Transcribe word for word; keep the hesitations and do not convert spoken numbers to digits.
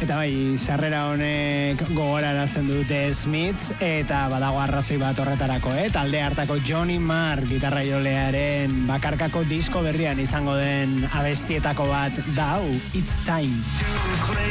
Eta bai, sarrera honek gogorarazten dute Smiths, eta badago arrazoi bat horretarako, eh? Talde hartako Johnny Marr gitarra jolearen bakarkako disko berrian izango den abestietako bat da hau, It's Time.